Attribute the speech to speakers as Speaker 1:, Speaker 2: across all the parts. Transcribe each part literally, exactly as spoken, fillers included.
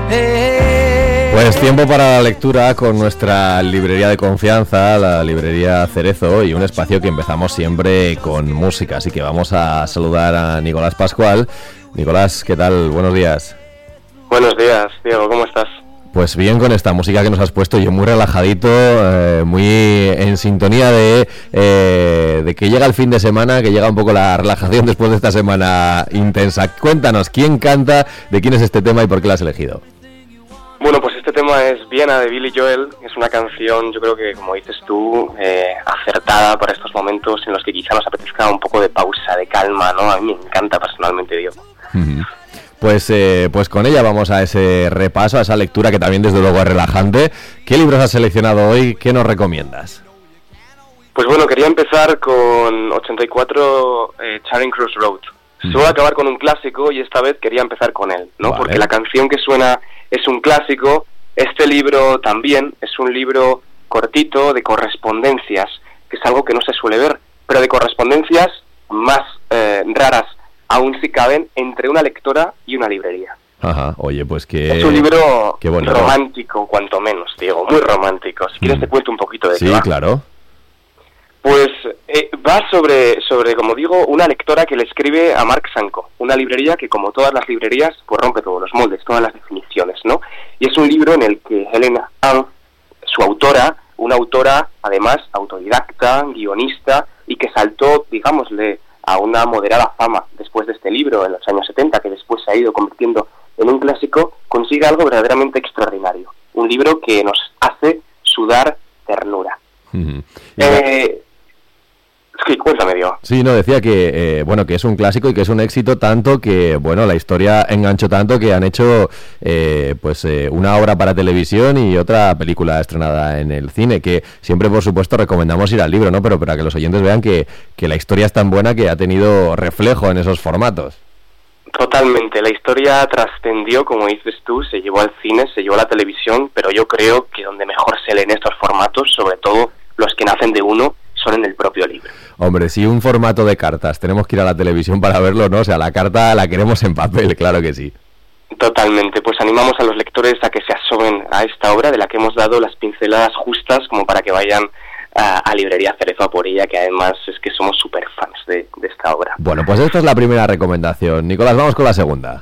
Speaker 1: Pues tiempo para la lectura con nuestra librería de confianza, la librería Cerezo, y un espacio que empezamos siempre con música, así que vamos a saludar a Nicolás Pascual. Nicolás, ¿qué tal? Buenos días.
Speaker 2: Buenos días, Diego, ¿cómo estás?
Speaker 1: Pues bien, con esta música que nos has puesto, yo muy relajadito, eh, muy en sintonía de, eh, de que llega el fin de semana, que llega un poco la relajación después de esta semana intensa. Cuéntanos, ¿quién canta, de quién es este tema y por qué lo has elegido?
Speaker 2: Bueno, pues este tema es Viena, de Billy Joel. Es una canción, yo creo que, como dices tú, eh, acertada para estos momentos en los que quizá nos apetezca un poco de pausa, de calma, ¿no? A mí me encanta personalmente, Diego.
Speaker 1: Uh-huh. Pues, eh, pues con ella vamos a ese repaso, a esa lectura que también desde luego es relajante. ¿Qué libros has seleccionado hoy? ¿Qué nos recomiendas?
Speaker 2: Pues bueno, quería empezar con ochenta y cuatro eh, Charing Cross Road. Uh-huh. Suelo acabar con un clásico y esta vez quería empezar con él, ¿no? Vale. Porque la canción que suena es un clásico. Este libro también es un libro cortito de correspondencias, que es algo que no se suele ver, pero de correspondencias más eh, raras, aún si caben, entre una lectora y una librería.
Speaker 1: Ajá, oye, pues que...
Speaker 2: Es un libro
Speaker 1: qué bonito.
Speaker 2: Romántico, cuanto menos, Diego, muy romántico. Si quieres mm. te cuento un poquito de
Speaker 1: sí,
Speaker 2: qué va.
Speaker 1: Claro.
Speaker 2: Pues eh, va sobre, sobre, como digo, una lectora que le escribe a Marc Sanko, una librería que, como todas las librerías, pues rompe todos los moldes, todas las definiciones, ¿no? Y es un libro en el que Helena Ang, su autora, una autora, además, autodidacta, guionista, y que saltó, digámosle, a una moderada fama después de este libro, en los años setenta, que después se ha ido convirtiendo en un clásico, consigue algo verdaderamente extraordinario. Un libro que nos hace sudar ternura.
Speaker 1: Uh-huh.
Speaker 2: Eh... Sí, cuéntame, Diego.
Speaker 1: Sí, no, decía que eh, bueno, que es un clásico y que es un éxito tanto que, bueno, la historia enganchó tanto que han hecho eh, pues eh, una obra para televisión y otra película estrenada en el cine, que siempre, por supuesto, recomendamos ir al libro, ¿no? Pero para que los oyentes vean que, que la historia es tan buena que ha tenido reflejo en esos formatos.
Speaker 2: Totalmente, la historia trascendió, como dices tú, se llevó al cine, se llevó a la televisión, pero yo creo que donde mejor se leen estos formatos, sobre todo los que nacen de uno, son en el propio libro.
Speaker 1: Hombre, si un formato de cartas tenemos que ir a la televisión para verlo, ¿no? O sea, la carta la queremos en papel, claro que sí.
Speaker 2: Totalmente, pues animamos a los lectores a que se asomen a esta obra de la que hemos dado las pinceladas justas como para que vayan a, a Librería Cerezo a por ella, que además es que somos súper fans de, de esta obra.
Speaker 1: Bueno, pues esta es la primera recomendación. Nicolás, vamos con la segunda.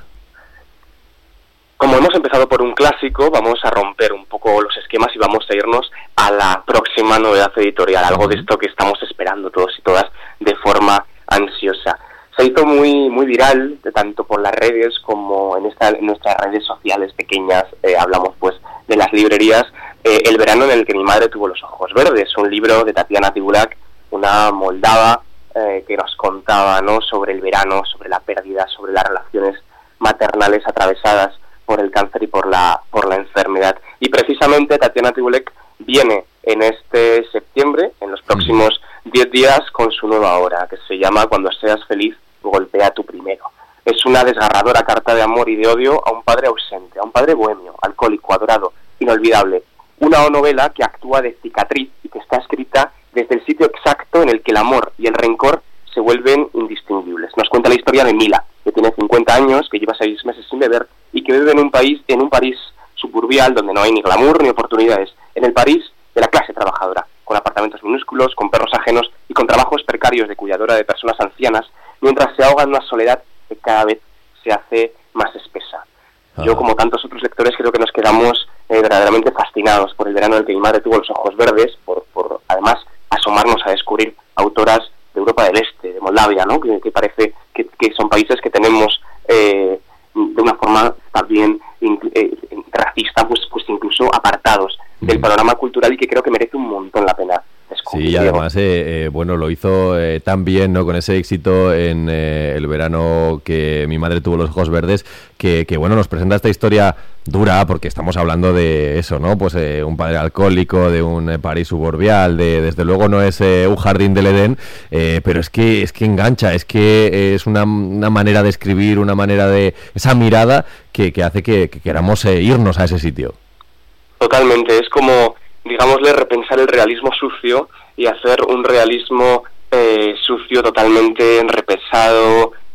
Speaker 2: Como hemos empezado por un clásico, vamos a romper un poco los esquemas y vamos a irnos a la próxima novedad editorial, algo de esto que estamos esperando todos y todas de forma ansiosa. Se hizo muy muy viral, tanto por las redes como en, esta, en nuestras redes sociales pequeñas, eh, hablamos pues de las librerías, eh, El verano en el que mi madre tuvo los ojos verdes, un libro de Tatiana Tibulak, una moldava eh, que nos contaba, ¿no?, sobre el verano, sobre la pérdida, sobre las relaciones maternales atravesadas por el cáncer y por la por la enfermedad. Y precisamente Tatiana Tibulak viene en este septiembre, en los próximos diez días, con su nueva obra, que se llama Cuando seas feliz, golpea tú primero. Es una desgarradora carta de amor y de odio a un padre ausente, a un padre bohemio, alcohólico, adorado, inolvidable. Una novela que actúa de cicatriz y que está escrita desde el sitio exacto en el que el amor y el rencor se vuelven indistinguibles. Nos cuenta la historia de Mila, que tiene cincuenta años, que lleva seis meses sin beber y que vive en un país, en un París suburbial donde no hay ni glamour ni oportunidades, en el París de la clase trabajadora, con apartamentos minúsculos, con perros ajenos y con trabajos precarios de cuidadora de personas ancianas, mientras se ahoga en una soledad que cada vez se hace más espesa. Ah. Yo, como tantos otros lectores, creo que nos quedamos eh, verdaderamente fascinados por el verano en el que mi madre tuvo los ojos verdes, por, por además asomarnos a descubrir autoras de Europa del Este, de Moldavia, ¿no?, que, que parece que, que son países que tenemos eh, de una forma también eh, racista, pues, pues incluso apartados del panorama cultural y que creo que merece un montón la pena descubrir.
Speaker 1: Sí, y además, eh, eh, bueno, lo hizo eh, tan bien, ¿no?, con ese éxito en eh, el verano que mi madre tuvo los ojos verdes, que, que bueno, nos presenta esta historia dura, porque estamos hablando de eso, ¿no? Pues eh, un padre alcohólico, de un eh, París suburbial, de desde luego no es eh, un jardín del Edén, eh, pero es que es que engancha, es que eh, es una, una manera de escribir, una manera de... esa mirada que, que hace que, que queramos eh, irnos a ese sitio.
Speaker 2: Totalmente, es como, digámosle, repensar el realismo sucio y hacer un realismo eh, sucio totalmente enrepesado,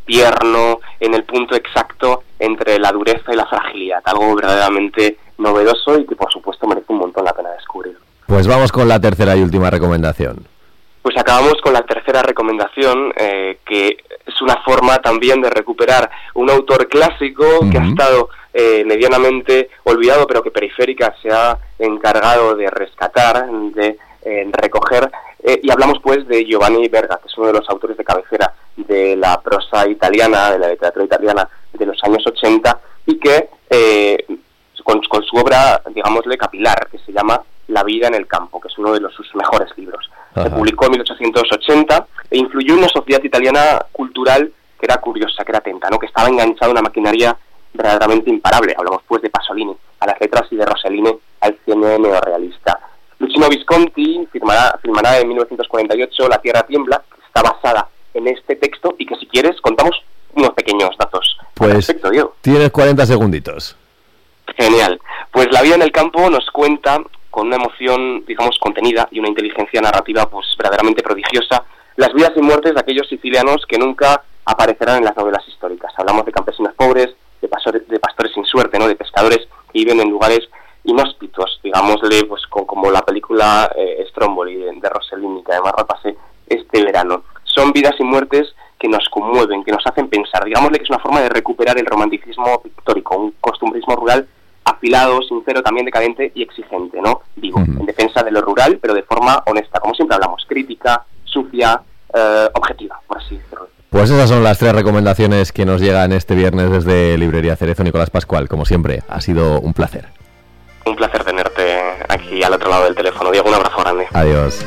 Speaker 2: tierno, en el punto exacto entre la dureza y la fragilidad, algo verdaderamente novedoso y que por supuesto merece un montón la pena descubrir.
Speaker 1: Pues vamos con la tercera y última recomendación.
Speaker 2: Pues acabamos con la tercera recomendación, eh, que es una forma también de recuperar un autor clásico uh-huh. que ha estado eh, medianamente olvidado, pero que Periférica se ha encargado de rescatar, de eh, recoger, eh, y hablamos pues de Giovanni Verga, que es uno de los autores de cabecera de la prosa italiana, de la literatura italiana de los años ochenta, y que eh, con, con su obra, digámosle, capilar, que se llama La vida en el campo, que es uno de los, sus mejores libros. Ajá. Se publicó en mil ochocientos ochenta e influyó en una sociedad italiana cultural que era curiosa, que era atenta, ¿no? Que estaba enganchada a una maquinaria verdaderamente imparable. Hablamos pues de Pasolini a las letras y de Rossellini al cine neorrealista. Luchino Visconti firmará, firmará en mil novecientos cuarenta y ocho La tierra tiembla, que está basada en este texto y que si quieres contamos unos pequeños datos.
Speaker 1: Pues
Speaker 2: respecto, Diego.
Speaker 1: Tienes cuarenta segunditos.
Speaker 2: Genial. Pues La vida en el campo nos cuenta con una emoción, digamos, contenida y una inteligencia narrativa pues verdaderamente prodigiosa, las vidas y muertes de aquellos sicilianos que nunca aparecerán en las novelas históricas. Hablamos de campesinos pobres, de pastores, de pastores sin suerte, ¿no? De pescadores que viven en lugares inhóspitos, digámosle, pues con, como la película eh, Stromboli de, de Rossellini, que además repasé este verano. Son vidas y muertes que nos conmueven, que nos hacen pensar. Digámosle que es una forma de recuperar el romanticismo pictórico, un costumbrismo rural afilado, sincero, también decadente y exigente, ¿no? Digo, uh-huh. en defensa de lo rural, pero de forma honesta, como siempre hablamos, crítica, sucia, eh, objetiva, por así decirlo.
Speaker 1: Pues esas son las tres recomendaciones que nos llegan este viernes desde Librería Cerezo. Nicolás Pascual, como siempre, ha sido un placer.
Speaker 2: Un placer tenerte aquí al otro lado del teléfono. Diego, un abrazo grande.
Speaker 1: Adiós.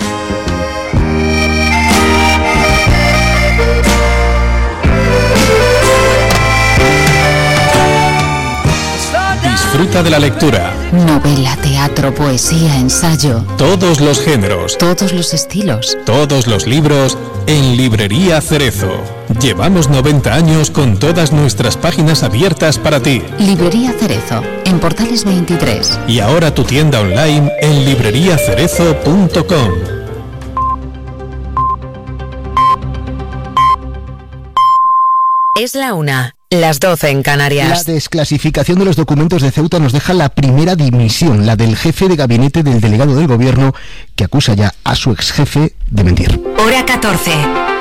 Speaker 3: Disfruta de la lectura.
Speaker 4: Novela, teatro, poesía, ensayo.
Speaker 3: Todos los géneros.
Speaker 4: Todos los estilos.
Speaker 3: Todos los libros en Librería Cerezo. Llevamos noventa años con todas nuestras páginas abiertas para ti.
Speaker 4: Librería Cerezo, en Portales veintitrés.
Speaker 3: Y ahora tu tienda online en librería cerezo punto com.
Speaker 5: Es la una. Las doce en Canarias.
Speaker 6: La desclasificación de los documentos de Ceuta nos deja la primera dimisión, la del jefe de gabinete del delegado del gobierno, que acusa ya a su ex jefe de mentir.
Speaker 5: Hora catorce.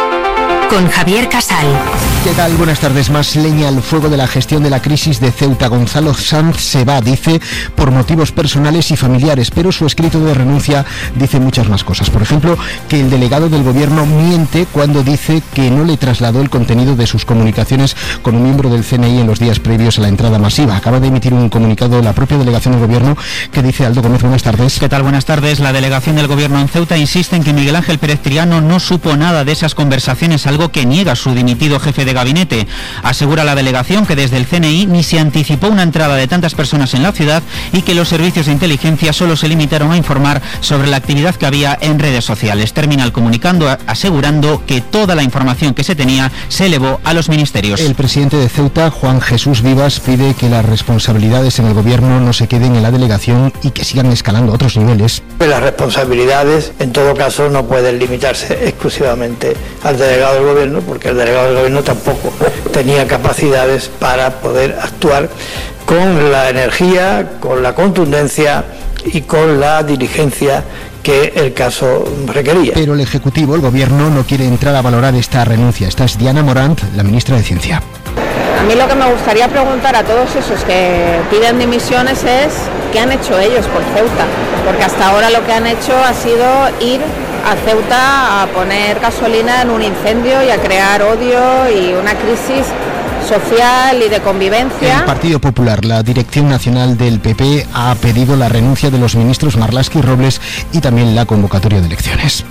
Speaker 5: Con Javier Casal.
Speaker 6: ¿Qué tal? Buenas tardes. Más leña al fuego de la gestión de la crisis de Ceuta. Gonzalo Sanz se va, dice, por motivos personales y familiares, pero su escrito de renuncia dice muchas más cosas. Por ejemplo, que el delegado del gobierno miente cuando dice que no le trasladó el contenido de sus comunicaciones con un miembro del C N I en los días previos a la entrada masiva. Acaba de emitir un comunicado la propia delegación del gobierno que dice: Aldo Gómez, buenas tardes.
Speaker 7: ¿Qué tal? Buenas tardes. La delegación del gobierno en Ceuta insiste en que Miguel Ángel Pérez Triano no supo nada de esas conversaciones, algo que niega su dimitido jefe de gabinete. Asegura la delegación que desde el C N I ni se anticipó una entrada de tantas personas en la ciudad y que los servicios de inteligencia solo se limitaron a informar sobre la actividad que había en redes sociales. Termina el comunicando asegurando que toda la información que se tenía se elevó a los ministerios.
Speaker 6: El presidente de Ceuta, Juan Jesús Vivas, pide que las responsabilidades en el gobierno no se queden en la delegación y que sigan escalando a otros niveles.
Speaker 8: Las responsabilidades, en todo caso, no pueden limitarse exclusivamente al delegado del gobierno, porque el delegado del gobierno tampoco tenía capacidades para poder actuar con la energía, con la contundencia y con la diligencia que el caso requería.
Speaker 6: Pero el Ejecutivo, el Gobierno, no quiere entrar a valorar esta renuncia. Esta es Diana Morant, la ministra de Ciencia.
Speaker 9: A mí lo que me gustaría preguntar a todos esos que piden dimisiones es ¿qué han hecho ellos por Ceuta? Porque hasta ahora lo que han hecho ha sido ir a Ceuta a poner gasolina en un incendio y a crear odio y una crisis social y de convivencia.
Speaker 6: El Partido Popular, la Dirección Nacional del P P, ha pedido la renuncia de los ministros Marlaska y Robles y también la convocatoria de elecciones.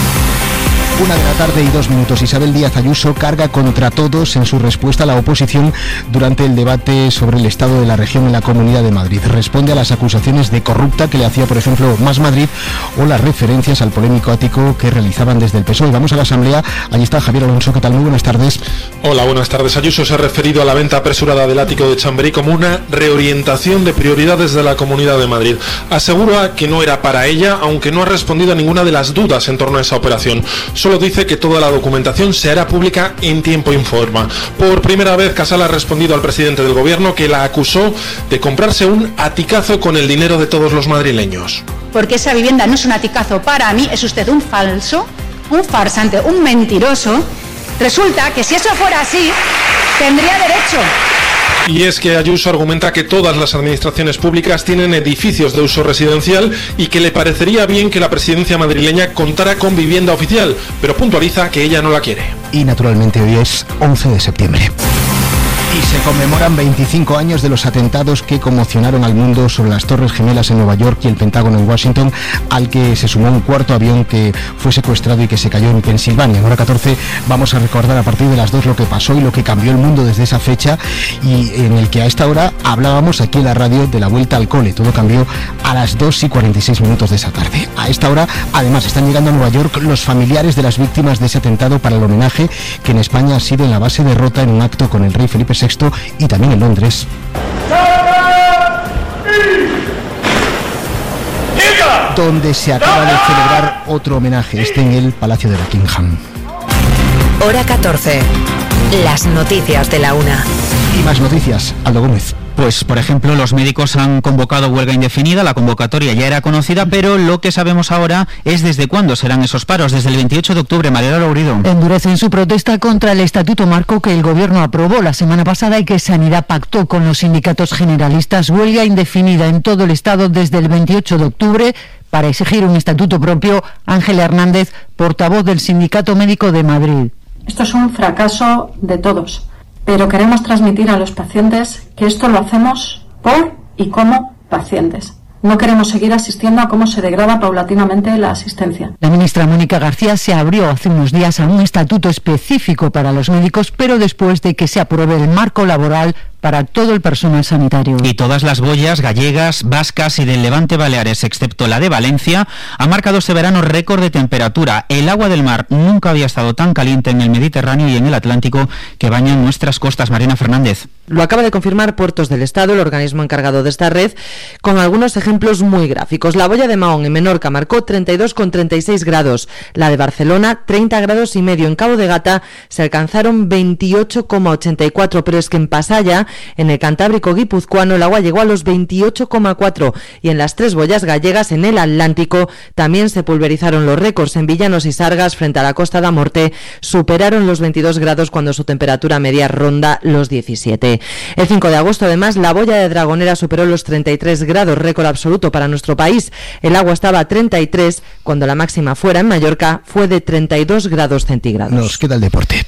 Speaker 6: Una de la tarde y dos minutos. Isabel Díaz Ayuso carga contra todos en su respuesta a la oposición durante el debate sobre el estado de la región en la Comunidad de Madrid. Responde a las acusaciones de corrupta que le hacía, por ejemplo, Más Madrid, o las referencias al polémico ático que realizaban desde el P S O E. Vamos a la Asamblea. Allí está Javier Alonso. ¿Qué tal? Muy buenas tardes.
Speaker 10: Hola, buenas tardes. Ayuso se ha referido a la venta apresurada del ático de Chamberí como una reorientación de prioridades de la Comunidad de Madrid. Asegura que no era para ella, aunque no ha respondido a ninguna de las dudas en torno a esa operación. Solo protocolo dice que toda la documentación se hará pública en tiempo y forma. Por primera vez, Casal ha respondido al presidente del gobierno, que la acusó de comprarse un aticazo con el dinero de todos los madrileños.
Speaker 11: Porque esa vivienda no es un aticazo para mí, es usted un falso, un farsante, un mentiroso. Resulta que si eso fuera así, tendría derecho.
Speaker 10: Y es que Ayuso argumenta que todas las administraciones públicas tienen edificios de uso residencial y que le parecería bien que la presidencia madrileña contara con vivienda oficial, pero puntualiza que ella no la quiere.
Speaker 6: Y naturalmente hoy es once de septiembre. Y se conmemoran veinticinco años de los atentados que conmocionaron al mundo sobre las Torres Gemelas en Nueva York y el Pentágono en Washington, al que se sumó un cuarto avión que fue secuestrado y que se cayó en Pensilvania. En hora catorce vamos a recordar a partir de las dos lo que pasó y lo que cambió el mundo desde esa fecha, y en el que a esta hora hablábamos aquí en la radio de la vuelta al cole. Todo cambió a las dos y cuarenta y seis minutos de esa tarde. A esta hora, además, están llegando a Nueva York los familiares de las víctimas de ese atentado para el homenaje que en España ha sido en la base de Rota, en un acto con el rey Felipe sexto y también en Londres. Donde se acaba de celebrar otro homenaje, este en el Palacio de Buckingham.
Speaker 5: Hora catorce. Las noticias de la una.
Speaker 6: Y más noticias, Aldo Gómez.
Speaker 7: Pues, por ejemplo, los médicos han convocado huelga indefinida. La convocatoria ya era conocida, pero lo que sabemos ahora es desde cuándo serán esos paros. Desde el veintiocho de octubre, Mariela Lourido.
Speaker 12: Endurecen su protesta contra el Estatuto Marco que el Gobierno aprobó la semana pasada y que Sanidad pactó con los sindicatos generalistas. Huelga indefinida en todo el Estado desde el veintiocho de octubre para exigir un estatuto propio. Ángela Hernández, portavoz del Sindicato Médico de Madrid.
Speaker 13: Esto es un fracaso de todos, pero queremos transmitir a los pacientes que esto lo hacemos por y como pacientes. No queremos seguir asistiendo a cómo se degrada paulatinamente la asistencia.
Speaker 12: La ministra Mónica García se abrió hace unos días a un estatuto específico para los médicos, pero después de que se apruebe el marco laboral para todo el personal sanitario.
Speaker 7: Y todas las boyas gallegas, vascas y del Levante Baleares, excepto la de Valencia, ha marcado este verano récord de temperatura. El agua del mar nunca había estado tan caliente en el Mediterráneo y en el Atlántico que bañan nuestras costas. Marina Fernández.
Speaker 14: Lo acaba de confirmar Puertos del Estado, el organismo encargado de esta red, con algunos ejemplos muy gráficos. La boya de Mahón en Menorca marcó treinta y dos coma treinta y seis grados, la de Barcelona treinta grados y medio. En Cabo de Gata se alcanzaron veintiocho coma ochenta y cuatro, pero es que en Pasaya, en el Cantábrico guipuzcoano, el agua llegó a los veintiocho coma cuatro, y en las tres boyas gallegas en el Atlántico también se pulverizaron los récords. En Villanos y Sargas, frente a la Costa da Morte, superaron los veintidós grados cuando su temperatura media ronda los diecisiete. El cinco de agosto, además, la boya de Dragonera superó los treinta y tres grados, récord absoluto para nuestro país. El agua estaba a treinta y tres, cuando la máxima fuera en Mallorca fue de treinta y dos grados centígrados.
Speaker 6: Nos queda el deporte.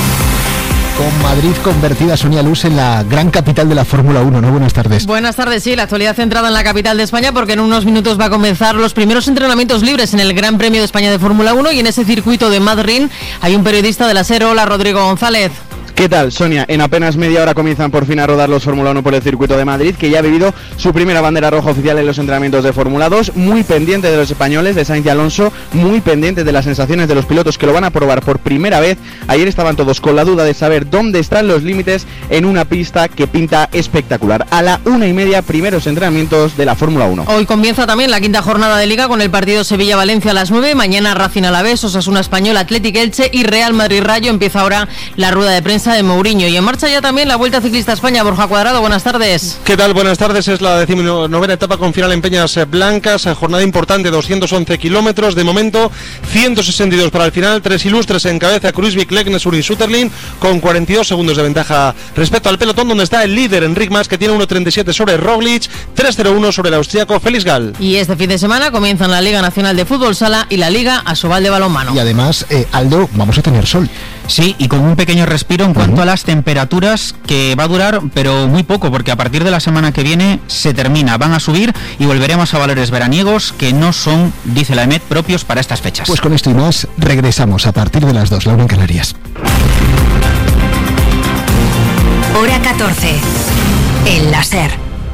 Speaker 6: Con Madrid convertida, Sonia Luz, en la gran capital de la Fórmula uno, ¿no? Buenas tardes.
Speaker 15: Buenas tardes, sí, la actualidad centrada en la capital de España, porque en unos minutos va a comenzar los primeros entrenamientos libres en el Gran Premio de España de Fórmula uno, y en ese circuito de Madrid hay un periodista de la SER. Hola, Rodrigo González.
Speaker 16: ¿Qué tal, Sonia? En apenas media hora comienzan por fin a rodar los Fórmula uno por el circuito de Madrid, que ya ha vivido su primera bandera roja oficial en los entrenamientos de Fórmula dos, muy pendiente de los españoles, de Sainz y Alonso, muy pendiente de las sensaciones de los pilotos que lo van a probar por primera vez. Ayer estaban todos con la duda de saber dónde están los límites en una pista que pinta espectacular. A la una y media, primeros entrenamientos de la Fórmula uno.
Speaker 15: Hoy comienza también la quinta jornada de Liga con el partido Sevilla-Valencia a las nueve, mañana Racing Alavés, Osasuna Español, Athletic Elche y Real Madrid Rayo. Empieza ahora la rueda de prensa de Mourinho, y en marcha ya también la Vuelta Ciclista a España. Borja Cuadrado, buenas tardes.
Speaker 17: ¿Qué tal? Buenas tardes. Es la decimonovena etapa con final en Peñas Blancas, jornada importante, doscientos once kilómetros, de momento ciento sesenta y dos para el final, tres ilustres en cabeza, Kruijswijk, Leknesur y Sutterlin, con cuarenta y dos segundos de ventaja respecto al pelotón, donde está el líder Enric Mas, que tiene uno treinta y siete sobre Roglic, tres cero uno sobre el austríaco Felix Gall.
Speaker 15: Y este fin de semana comienzan la Liga Nacional de Fútbol Sala y la Liga Asobal de Balonmano.
Speaker 6: Y además, eh, Aldo, vamos a tener sol.
Speaker 7: Sí, y con un pequeño respiro en cuanto uh-huh. a las temperaturas, que va a durar, pero muy poco, porque a partir de la semana que viene se termina, van a subir y volveremos a valores veraniegos que no son, dice la EMET, propios para estas fechas.
Speaker 6: Pues con esto y más, regresamos a partir de las dos, la una en Canarias.
Speaker 5: Hora catorce, en la SER.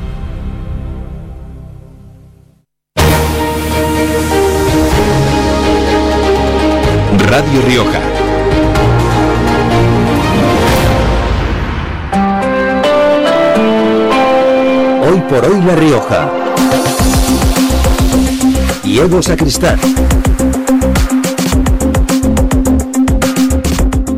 Speaker 3: Radio Rioja. Hoy por hoy La Rioja. Y Evo Sacristán.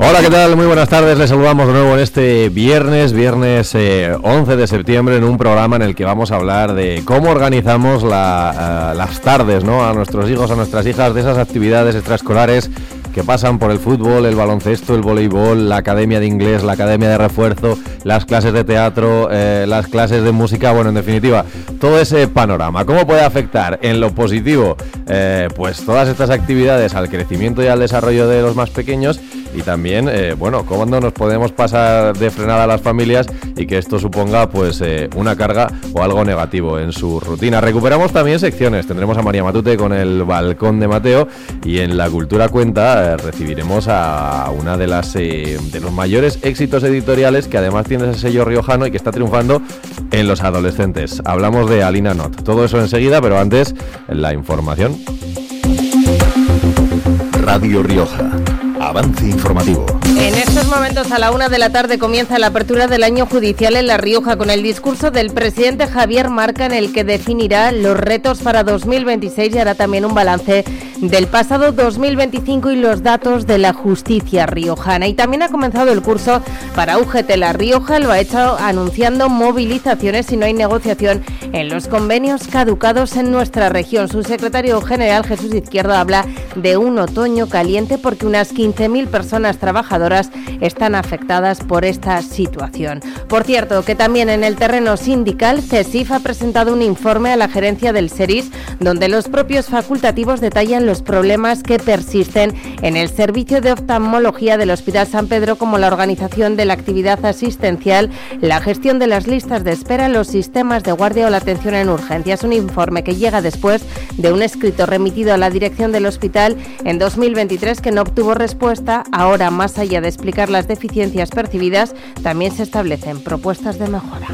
Speaker 1: Hola, ¿qué tal? Muy buenas tardes, les saludamos de nuevo en este viernes, viernes eh, once de septiembre, en un programa en el que vamos a hablar de cómo organizamos la, uh, las tardes, ¿no?, a nuestros hijos, a nuestras hijas, de esas actividades extraescolares que pasan por el fútbol, el baloncesto, el voleibol, la academia de inglés, la academia de refuerzo, las clases de teatro, eh, las clases de música, bueno, en definitiva, todo ese panorama. ¿Cómo puede afectar en lo positivo eh, pues todas estas actividades al crecimiento y al desarrollo de los más pequeños? Y también, eh, bueno, cómo nos podemos pasar de frenada a las familias y que esto suponga pues eh, una carga o algo negativo en su rutina. Recuperamos también secciones. Tendremos a María Matute con el balcón de Mateo, y en La Cultura Cuenta eh, recibiremos a una de las eh, de los mayores éxitos editoriales, que además tiene ese sello riojano y que está triunfando en los adolescentes. Hablamos de Alina Not. Todo eso enseguida, pero antes la información.
Speaker 3: Radio Rioja. Avance informativo.
Speaker 15: En estos momentos, a la una de la tarde, comienza la apertura del año judicial en La Rioja, con el discurso del presidente Javier Marca, en el que definirá los retos para dos mil veintiséis y hará también un balance del pasado dos mil veinticinco y los datos de la justicia riojana. Y también ha comenzado el curso para U G T La Rioja. Lo ha hecho anunciando movilizaciones si no hay negociación en los convenios caducados en nuestra región. Su secretario general, Jesús Izquierdo, habla de un otoño caliente porque unas quince mil personas trabajadoras están afectadas por esta situación. Por cierto, que también en el terreno sindical, CESIF ha presentado un informe a la gerencia del SERIS, donde los propios facultativos detallan los problemas que persisten en el servicio de oftalmología del Hospital San Pedro, como la organización de la actividad asistencial, la gestión de las listas de espera, los sistemas de guardia o la atención en urgencias. Un informe que llega después de un escrito remitido a la dirección del hospital en dos mil veintitrés que no obtuvo respuesta. Ahora, más allá de explicar las deficiencias percibidas, también se establecen propuestas de mejora.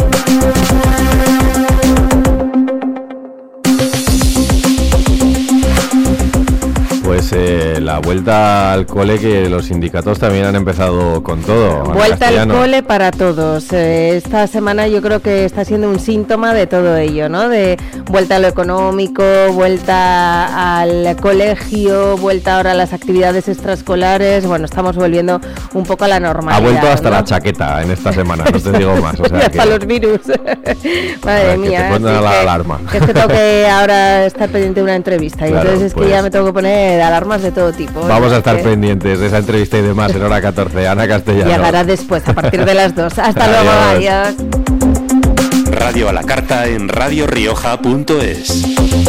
Speaker 1: Pues eh, la vuelta al cole, que los sindicatos también han empezado con todo.
Speaker 15: Vuelta al cole para todos. Eh, esta semana yo creo que está siendo un síntoma de todo ello, ¿no? De vuelta a lo económico, vuelta al colegio, vuelta ahora a las actividades extraescolares. Bueno, estamos volviendo un poco a la normalidad.
Speaker 1: Ha vuelto hasta, ¿no?, la chaqueta en esta semana, no te digo más. O sea,
Speaker 15: hasta que... los virus. Madre
Speaker 1: ver,
Speaker 15: mía.
Speaker 1: Que te ponen la que, alarma.
Speaker 15: Que es que tengo que ahora estar pendiente de una entrevista. Y claro, entonces es pues... que ya me tengo que poner alarmas de todo tipo.
Speaker 1: Vamos a estar que... pendientes de esa entrevista y demás en hora catorce. Ana Castellano.
Speaker 15: Llegará después, a partir de las dos. Hasta adiós. Luego, adiós.
Speaker 3: Radio a la carta en radio rioja punto es.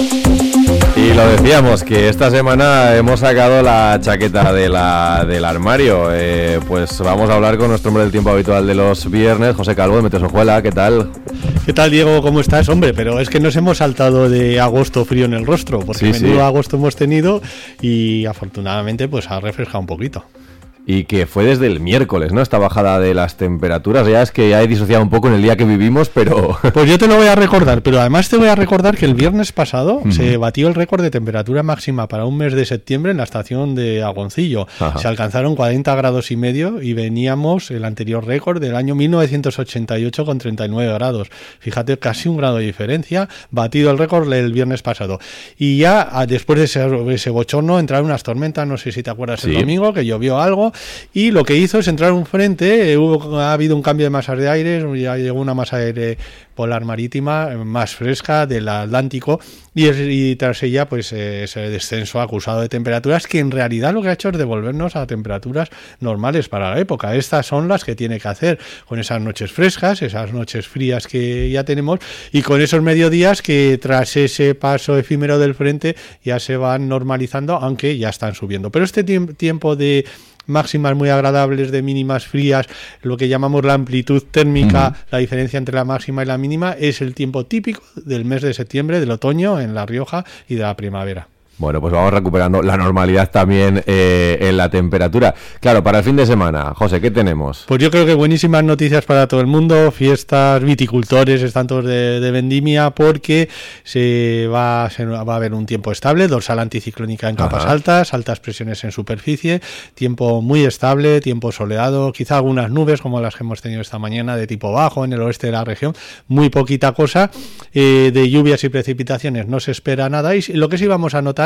Speaker 1: Y lo decíamos, que esta semana hemos sacado la chaqueta de la, del armario. Eh, pues vamos a hablar con nuestro hombre del tiempo habitual de los viernes, José Calvo de Meteosojuela. ¿Qué tal?
Speaker 18: ¿Qué tal, Diego? ¿Cómo estás? Hombre, pero es que nos hemos saltado de agosto frío en el rostro, porque sí, menudo sí. agosto hemos tenido y afortunadamente pues ha refrescado un poquito.
Speaker 1: Y que fue desde el miércoles, ¿no?, esta bajada de las temperaturas. Ya es que ya he disociado un poco en el día que vivimos, pero...
Speaker 18: Pues yo te lo voy a recordar, pero además te voy a recordar que el viernes pasado uh-huh. se batió el récord de temperatura máxima para un mes de septiembre en la estación de Agoncillo. Ajá. Se alcanzaron cuarenta grados y medio y veníamos el anterior récord del año mil novecientos ochenta y ocho con treinta y nueve grados. Fíjate, casi un grado de diferencia, batido el récord el viernes pasado. Y ya después de ese, ese bochorno entraron unas tormentas, no sé si te acuerdas, sí. el domingo, que llovió algo. Y lo que hizo es entrar un frente, eh, hubo, ha habido un cambio de masas de aire, ya llegó una masa de aire polar marítima más fresca del Atlántico y, y tras ella pues eh, ese descenso acusado de temperaturas que en realidad lo que ha hecho es devolvernos a temperaturas normales para la época. Estas son las que tiene que hacer con esas noches frescas, esas noches frías que ya tenemos y con esos mediodías que tras ese paso efímero del frente ya se van normalizando, aunque ya están subiendo. Pero este tiemp- tiempo de máximas muy agradables, de mínimas frías, lo que llamamos la amplitud térmica, uh-huh. la diferencia entre la máxima y la mínima, es el tiempo típico del mes de septiembre, del otoño en La Rioja y de la primavera.
Speaker 1: Bueno, pues vamos recuperando la normalidad también eh, en la temperatura. Claro, para el fin de semana, José, ¿qué tenemos?
Speaker 18: Pues yo creo que buenísimas noticias para todo el mundo, fiestas, viticultores, están todos de, de vendimia, porque se va, se va a haber un tiempo estable, dorsal anticiclónica en capas Ajá. altas, altas presiones en superficie, tiempo muy estable, tiempo soleado, quizá algunas nubes como las que hemos tenido esta mañana de tipo bajo en el oeste de la región, muy poquita cosa, eh, de lluvias y precipitaciones no se espera nada, y lo que sí vamos a notar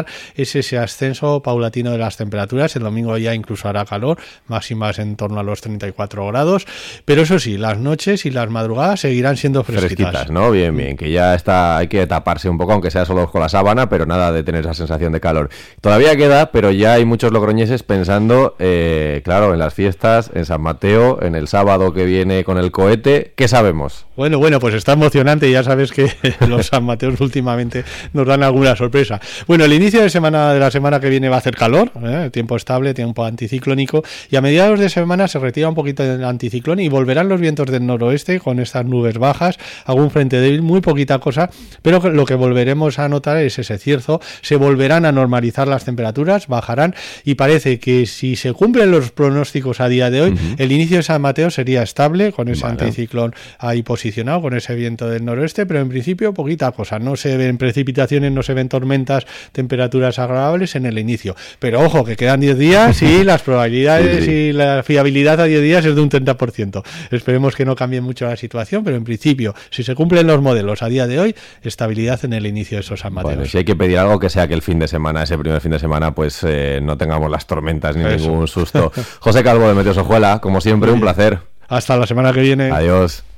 Speaker 18: notar es ese ascenso paulatino de las temperaturas. El domingo ya incluso hará calor, máximas en torno a los treinta y cuatro grados, pero eso sí, las noches y las madrugadas seguirán siendo fresquitas.
Speaker 1: Fresquitas, ¿no? Bien, bien, que ya está, hay que taparse un poco, aunque sea solo con la sábana, pero nada de tener esa sensación de calor. Todavía queda, pero ya hay muchos logroñeses pensando, eh, claro, en las fiestas, en San Mateo, en el sábado que viene con el cohete. ¿Qué sabemos?
Speaker 18: Bueno, bueno, pues está emocionante, ya sabes que los San Mateos últimamente nos dan alguna sorpresa. Bueno, el inicio de semana de la semana que viene va a hacer calor, ¿eh? Tiempo estable, tiempo anticiclónico, y a mediados de semana se retira un poquito del anticiclón y volverán los vientos del noroeste con estas nubes bajas, algún frente débil, muy poquita cosa, pero lo que volveremos a notar es ese cierzo, se volverán a normalizar las temperaturas, bajarán, y parece que si se cumplen los pronósticos a día de hoy, uh-huh. el inicio de San Mateo sería estable, con ese vale. anticiclón ahí posicionado, con ese viento del noroeste, pero en principio poquita cosa, no se ven precipitaciones, no se ven tormentas, temperaturas agradables en el inicio, pero ojo, que quedan diez días y las probabilidades sí, sí. y la fiabilidad a diez días es de un treinta por ciento. Esperemos que no cambie mucho la situación, pero en principio, si se cumplen los modelos a día de hoy, estabilidad en el inicio de esos San Mateos.
Speaker 1: Bueno, si hay que pedir algo, que sea que el fin de semana, ese primer fin de semana, pues eh, no tengamos las tormentas ni Eso. ningún susto. José Calvo de Meteos Ojuela, como siempre, un placer.
Speaker 18: Hasta la semana que viene.
Speaker 1: Adiós.